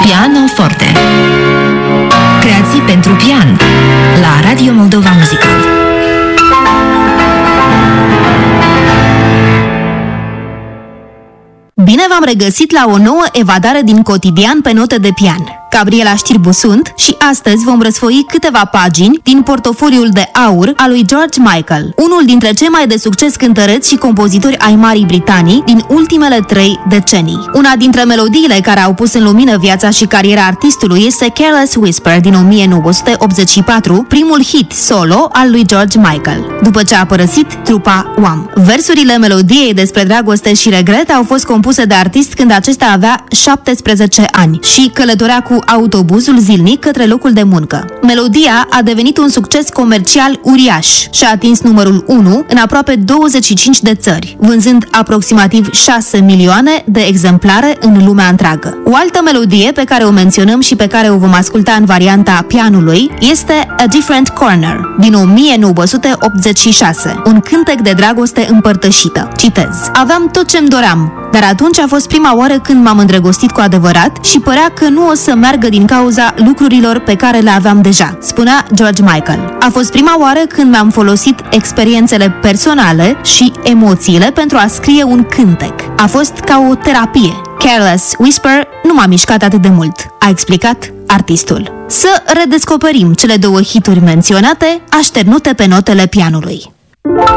Pianoforte. Creații pentru pian la Radio Moldova Musical. Bine v-am regăsit la o nouă evadare din cotidian pe note de pian. Gabriela Știrbu sunt și astăzi vom răsfoi câteva pagini din portofoliul de aur al lui George Michael, unul dintre cei mai de succes cântăreți și compozitori ai Marii Britanii din ultimele 3 decenii. Una dintre melodiile care au pus în lumină viața și cariera artistului este Careless Whisper din 1984, primul hit solo al lui George Michael, după ce a părăsit trupa Wham. Versurile melodiei despre dragoste și regret au fost compuse de artist când acesta avea 17 ani și călătorea cu autobuzul zilnic către locul de muncă. Melodia a devenit un succes comercial uriaș și a atins numărul 1 în aproape 25 de țări, vânzând aproximativ 6 milioane de exemplare în lumea întreagă. O altă melodie pe care o menționăm și pe care o vom asculta în varianta pianului este A Different Corner din 1986, un cântec de dragoste împărtășită. Citez: aveam tot ce-mi doream, dar atunci a fost prima oară când m-am îndrăgostit cu adevărat și părea că nu o să meargă din cauza lucrurilor pe care le aveam deja, spunea George Michael. A fost prima oară când mi-am folosit experiențele personale și emoțiile pentru a scrie un cântec. A fost ca o terapie. Careless Whisper nu m-a mișcat atât de mult, a explicat artistul. Să redescoperim cele două hituri menționate, așternute pe notele pianului.